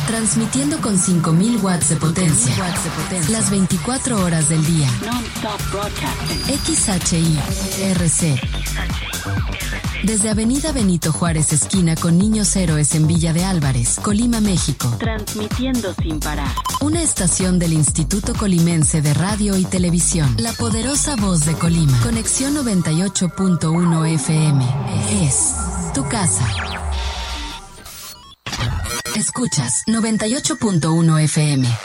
Transmitiendo con 5.000 watts de potencia. Las 24 horas del día. XHI-RC. Desde Avenida Benito Juárez, esquina con Niños Héroes en Villa de Álvarez, Colima, México. Transmitiendo sin parar. Una estación del Instituto Colimense de Radio y Televisión. La poderosa voz de Colima. Conexión 98.1 FM. Es tu casa. Escuchas 98.1 FM.